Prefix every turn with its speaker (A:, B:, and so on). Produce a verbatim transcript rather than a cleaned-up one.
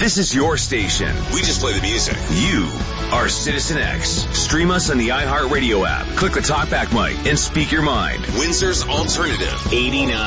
A: This is your station.
B: We just play the music.
A: You are Citizen X. Stream us on the iHeartRadio app. Click the talkback mic and speak your mind.
B: Windsor's Alternative.
A: eighty-nine